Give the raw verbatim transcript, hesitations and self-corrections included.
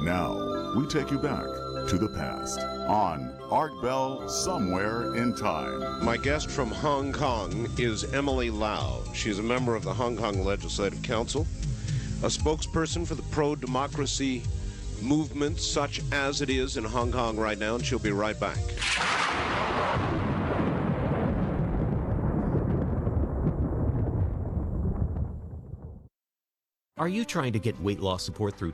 Now, we take you back to the past on Art Bell Somewhere in Time. My guest from Hong Kong is Emily Lau. She's a member of the Hong Kong Legislative Council, a spokesperson for the pro-democracy movement such as it is in Hong Kong right now, and she'll be right back. Are you trying to get weight loss support through